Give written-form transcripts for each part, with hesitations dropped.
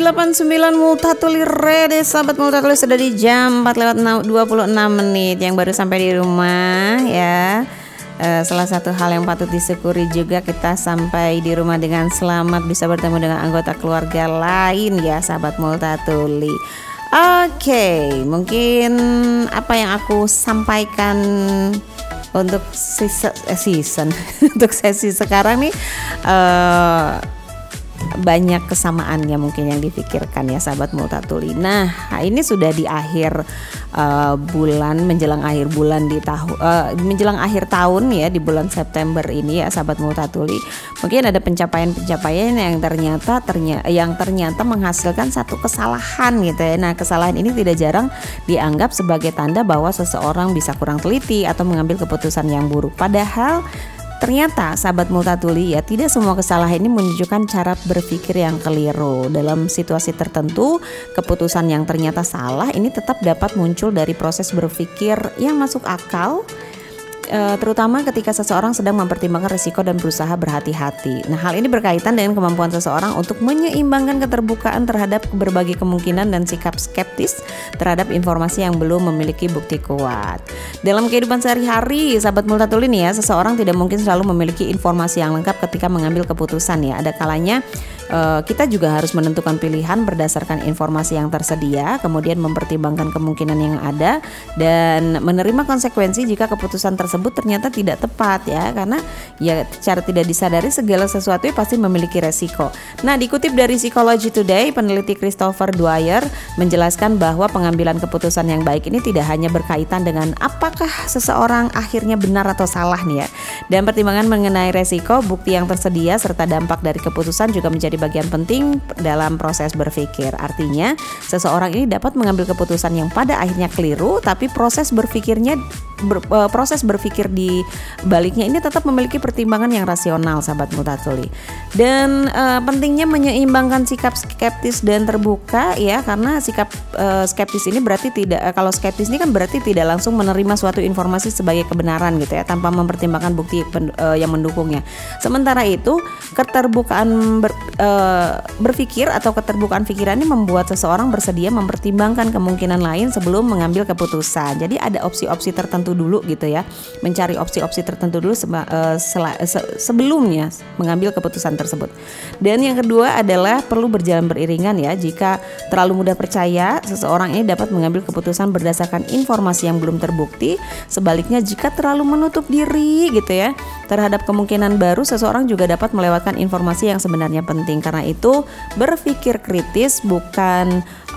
89 Multatuli Ready. Sahabat Multatuli, sudah di jam 4:26 yang baru sampai di rumah ya. Salah satu hal yang patut disyukuri juga, kita sampai di rumah dengan selamat, bisa bertemu dengan anggota keluarga lain ya sahabat Multatuli. Oke, mungkin apa yang aku sampaikan untuk season untuk sesi sekarang nih banyak kesamaannya mungkin yang dipikirkan ya sahabat Multatuli. Nah, ini sudah di akhir bulan, menjelang akhir bulan di menjelang akhir tahun ya, di bulan September ini ya sahabat Multatuli. Mungkin ada pencapaian yang ternyata menghasilkan satu kesalahan gitu ya. Nah, kesalahan ini tidak jarang dianggap sebagai tanda bahwa seseorang bisa kurang teliti atau mengambil keputusan yang buruk. Padahal ternyata sahabat Multatuli ya, tidak semua kesalahan ini menunjukkan cara berpikir yang keliru. Dalam situasi tertentu, keputusan yang ternyata salah ini tetap dapat muncul dari proses berpikir yang masuk akal, terutama ketika seseorang sedang mempertimbangkan risiko dan berusaha berhati-hati. Nah, hal ini berkaitan dengan kemampuan seseorang untuk menyeimbangkan keterbukaan terhadap berbagai kemungkinan dan sikap skeptis terhadap informasi yang belum memiliki bukti kuat. Dalam kehidupan sehari-hari sahabat Multatuli nih ya, seseorang tidak mungkin selalu memiliki informasi yang lengkap ketika mengambil keputusan ya. Ada kalanya kita juga harus menentukan pilihan berdasarkan informasi yang tersedia, kemudian mempertimbangkan kemungkinan yang ada dan menerima konsekuensi jika keputusan tersebut ternyata tidak tepat ya, karena ya secara tidak disadari segala sesuatu pasti memiliki resiko. Nah, dikutip dari Psychology Today, peneliti Christopher Dwyer menjelaskan bahwa pengambilan keputusan yang baik ini tidak hanya berkaitan dengan apakah seseorang akhirnya benar atau salah nih ya, dan pertimbangan mengenai resiko, bukti yang tersedia serta dampak dari keputusan juga menjadi bagian penting dalam proses berpikir. Artinya, seseorang ini dapat mengambil keputusan yang pada akhirnya keliru, tapi proses berpikir di baliknya ini tetap memiliki pertimbangan yang rasional sahabat Multatuli. Dan pentingnya menyeimbangkan sikap skeptis dan terbuka ya, karena sikap skeptis ini berarti kalau skeptis ini kan berarti tidak langsung menerima suatu informasi sebagai kebenaran gitu ya, tanpa mempertimbangkan bukti yang mendukungnya. Sementara itu, keterbukaan berpikir atau keterbukaan pikiran ini membuat seseorang bersedia mempertimbangkan kemungkinan lain sebelum mengambil keputusan. Jadi ada opsi-opsi tertentu dulu gitu ya, mencari opsi-opsi tertentu dulu sebelumnya mengambil keputusan tersebut. Dan yang kedua adalah perlu berjalan beriringan ya. Jika terlalu mudah percaya, seseorang ini dapat mengambil keputusan berdasarkan informasi yang belum terbukti. Sebaliknya, jika terlalu menutup diri gitu ya terhadap kemungkinan baru, seseorang juga dapat melewatkan informasi yang sebenarnya penting. Karena itu, berpikir kritis bukan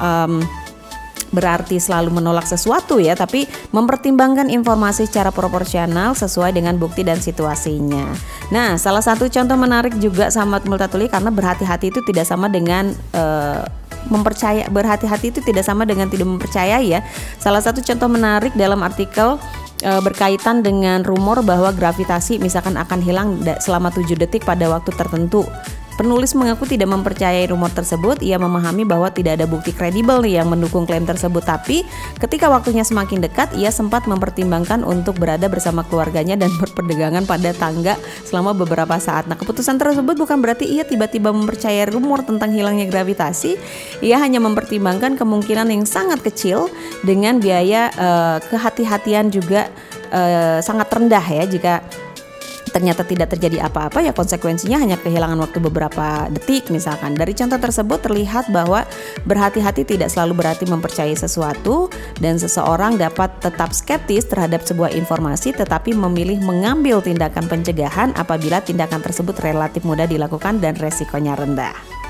berarti selalu menolak sesuatu ya, tapi mempertimbangkan informasi secara proporsional sesuai dengan bukti dan situasinya. Nah, salah satu contoh menarik juga sahabat Multatuli, karena berhati-hati itu tidak sama dengan berhati-hati itu tidak sama dengan tidak mempercayai ya. Salah satu contoh menarik dalam artikel berkaitan dengan rumor bahwa gravitasi misalkan akan hilang selama 7 detik pada waktu tertentu. Penulis mengaku tidak mempercayai rumor tersebut. Ia memahami bahwa tidak ada bukti kredibel yang mendukung klaim tersebut. Tapi ketika waktunya semakin dekat, ia sempat mempertimbangkan untuk berada bersama keluarganya dan berpegangan pada tangga selama beberapa saat. Nah, keputusan tersebut bukan berarti ia tiba-tiba mempercayai rumor tentang hilangnya gravitasi. Ia hanya mempertimbangkan kemungkinan yang sangat kecil dengan biaya kehati-hatian juga sangat rendah ya. Jika ternyata tidak terjadi apa-apa, ya konsekuensinya hanya kehilangan waktu beberapa detik misalkan. Dari contoh tersebut terlihat bahwa berhati-hati tidak selalu berarti mempercayai sesuatu, dan seseorang dapat tetap skeptis terhadap sebuah informasi tetapi memilih mengambil tindakan pencegahan apabila tindakan tersebut relatif mudah dilakukan dan resikonya rendah.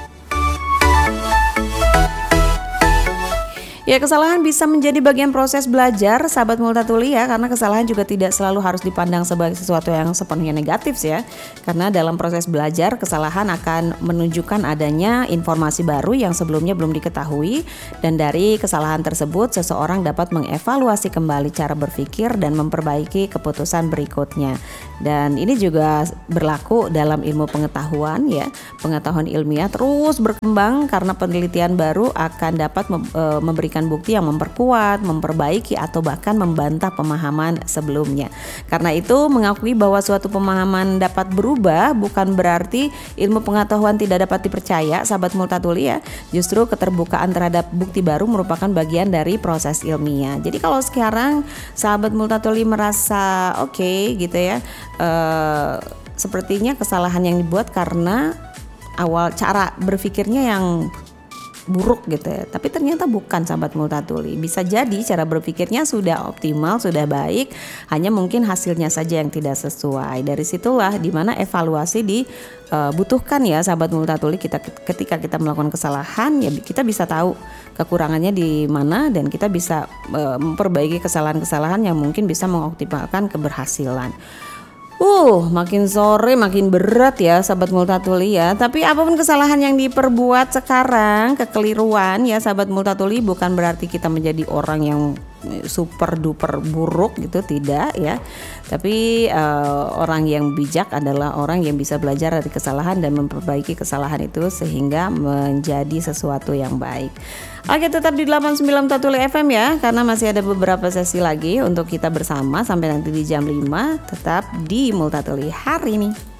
Ya, kesalahan bisa menjadi bagian proses belajar sahabat Multatuli ya, karena kesalahan juga tidak selalu harus dipandang sebagai sesuatu yang sepenuhnya negatif ya. Karena dalam proses belajar, kesalahan akan menunjukkan adanya informasi baru yang sebelumnya belum diketahui, dan dari kesalahan tersebut seseorang dapat mengevaluasi kembali cara berpikir dan memperbaiki keputusan berikutnya. Dan ini juga berlaku dalam ilmu pengetahuan ya. Pengetahuan ilmiah terus berkembang karena penelitian baru akan dapat memberikan memberikan bukti yang memperkuat, memperbaiki atau bahkan membantah pemahaman sebelumnya. Karena itu mengakui bahwa suatu pemahaman dapat berubah bukan berarti ilmu pengetahuan tidak dapat dipercaya, sahabat Multatuli ya. Justru keterbukaan terhadap bukti baru merupakan bagian dari proses ilmiah. Jadi kalau sekarang sahabat Multatuli merasa oke gitu ya, sepertinya kesalahan yang dibuat karena awal cara berpikirnya yang buruk gitu ya. Tapi ternyata bukan, sahabat Multatuli. Bisa jadi cara berpikirnya sudah optimal, sudah baik, hanya mungkin hasilnya saja yang tidak sesuai. Dari situlah dimana evaluasi dibutuhkan ya, sahabat Multatuli. Ketika kita melakukan kesalahan ya kita bisa tahu kekurangannya di mana dan kita bisa memperbaiki kesalahan-kesalahan yang mungkin bisa mengoptimalkan keberhasilan. Makin sore makin berat ya, sahabat Multatuli ya. Tapi apapun kesalahan yang diperbuat sekarang, kekeliruan ya, sahabat Multatuli, bukan berarti kita menjadi orang yang super duper buruk gitu, tidak ya. Tapi orang yang bijak adalah orang yang bisa belajar dari kesalahan dan memperbaiki kesalahan itu sehingga menjadi sesuatu yang baik. Oke, tetap di 89 Multatuli FM ya, karena masih ada beberapa sesi lagi untuk kita bersama sampai nanti di jam 5. Tetap di Multatuli hari ini.